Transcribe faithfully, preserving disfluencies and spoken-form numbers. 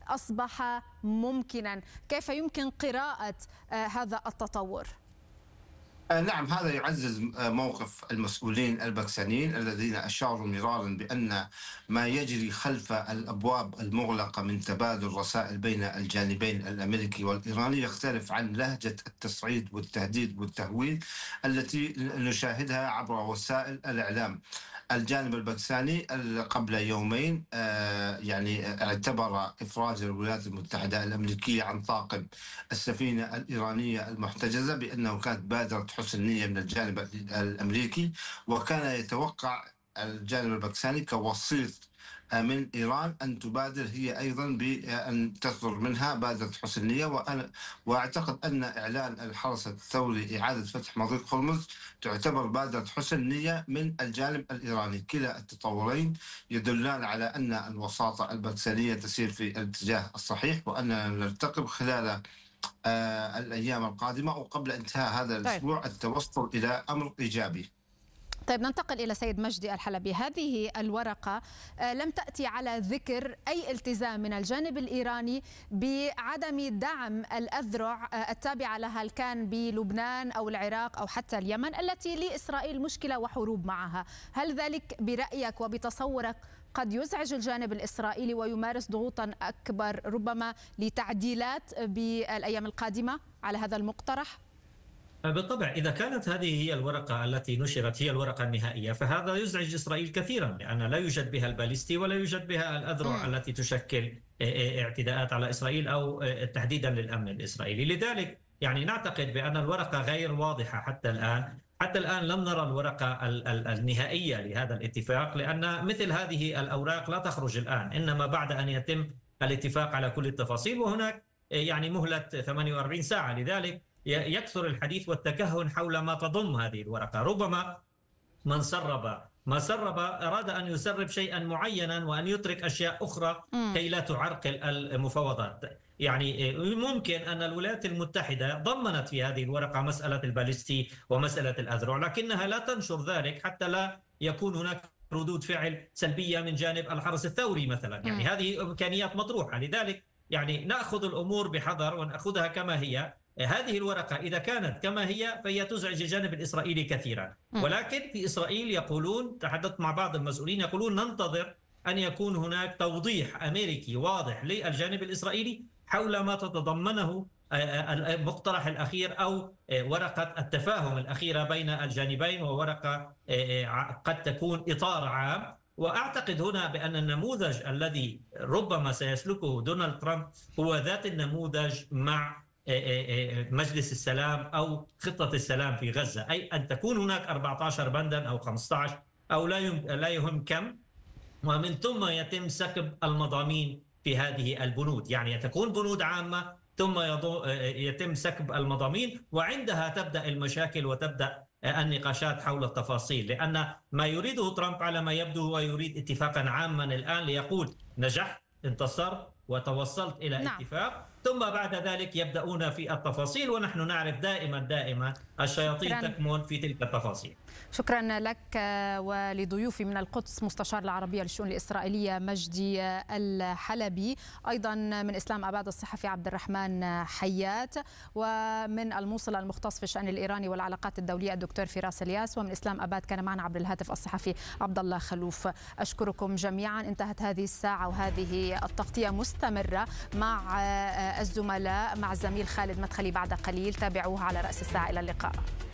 أصبح ممكنا. كيف يمكن قراءة هذا التطور؟ نعم، هذا يعزز موقف المسؤولين الباكستانيين الذين أشاروا مرارا بأن ما يجري خلف الأبواب المغلقة من تبادل رسائل بين الجانبين الأمريكي والإيراني يختلف عن لهجة التصعيد والتهديد والتهويل التي نشاهدها عبر وسائل الإعلام. الجانب الباكستاني قبل يومين يعني اعتبر إفراج الولايات المتحدة الأمريكية عن طاقم السفينة الإيرانية المحتجزة بأنه كانت بادرة حسن نية من الجانب الأمريكي، وكان يتوقع الجانب الباكستاني كوسيط من إيران أن تبادر هي أيضا بأن تصدر منها بادرة حسن نية. وأنا وأعتقد أن إعلان الحرس الثوري إعادة فتح مضيق هرمز تعتبر بادرة حسن نية من الجانب الإيراني. كلا التطورين يدلان على أن الوساطة الباكستانية تسير في الاتجاه الصحيح، وأننا نرتقب خلال آه الأيام القادمة وقبل انتهاء هذا الأسبوع طيب. التوصل إلى أمر إيجابي. طيب ننتقل إلى سيد مجدي الحلبي. هذه الورقة لم تأتي على ذكر أي التزام من الجانب الإيراني بعدم دعم الأذرع التابعة لها كان بلبنان أو العراق أو حتى اليمن التي لإسرائيل مشكلة وحروب معها. هل ذلك برأيك وبتصورك قد يزعج الجانب الإسرائيلي ويمارس ضغوطا أكبر ربما لتعديلات بالأيام القادمة على هذا المقترح؟ بالطبع إذا كانت هذه هي الورقة التي نشرت هي الورقة النهائية فهذا يزعج إسرائيل كثيرا، لأن لا يوجد بها الباليستي ولا يوجد بها الأذرع م. التي تشكل اعتداءات على إسرائيل أو تهديدا للأمن الإسرائيلي. لذلك يعني نعتقد بأن الورقة غير واضحة حتى الآن. حتى الآن لم نرى الورقة النهائية لهذا الاتفاق، لأن مثل هذه الأوراق لا تخرج الآن، إنما بعد أن يتم الاتفاق على كل التفاصيل، وهناك يعني مهلة ثمانية وأربعين ساعة. لذلك يكثر الحديث والتكهن حول ما تضم هذه الورقة. ربما من سرب ما سرب أراد أن يسرب شيئا معينا وأن يترك أشياء أخرى كي لا تعرقل المفاوضات. يعني ممكن أن الولايات المتحدة ضمنت في هذه الورقة مسألة الباليستي ومسألة الأذرع، لكنها لا تنشر ذلك حتى لا يكون هناك ردود فعل سلبية من جانب الحرس الثوري مثلا. يعني هذه إمكانيات مطروحة. لذلك يعني نأخذ الأمور بحذر ونأخذها كما هي. هذه الورقة إذا كانت كما هي فهي تزعج الجانب الإسرائيلي كثيرا، ولكن في إسرائيل يقولون، تحدثت مع بعض المسؤولين، يقولون ننتظر أن يكون هناك توضيح أمريكي واضح للجانب الإسرائيلي حول ما تتضمنه المقترح الأخير أو ورقة التفاهم الأخيرة بين الجانبين، وورقة قد تكون إطار عام. وأعتقد هنا بأن النموذج الذي ربما سيسلكه دونالد ترامب هو ذات النموذج مع مجلس السلام أو خطة السلام في غزة، أي أن تكون هناك أربعة عشر بندا أو خمسة عشر أو لا لا يهم كم، ومن ثم يتم سكب المضامين في هذه البنود. يعني تكون بنود عامة ثم يتم سكب المضامين، وعندها تبدأ المشاكل وتبدأ النقاشات حول التفاصيل. لأن ما يريده ترامب على ما يبدو هو يريد اتفاقا عاما الآن ليقول نجحت، انتصرت وتوصلت إلى نعم. اتفاق، ثم بعد ذلك يبدأون في التفاصيل، ونحن نعرف دائما دائما الشياطين تكمن في تلك التفاصيل. شكرا لك ولضيوفي من القدس مستشار العربية للشؤون الإسرائيلية مجدي الحلبي، أيضا من إسلام أباد الصحفي عبد الرحمن حيات، ومن الموصل المختص في الشأن الإيراني والعلاقات الدولية الدكتور فراس الياس، ومن إسلام أباد كان معنا عبر الهاتف الصحفي عبد الله خلوف. أشكركم جميعا. انتهت هذه الساعة وهذه التغطية مستمرة مع الزملاء، مع الزميل خالد مدخلي بعد قليل. تابعوها على رأس الساعة. إلى اللقاء.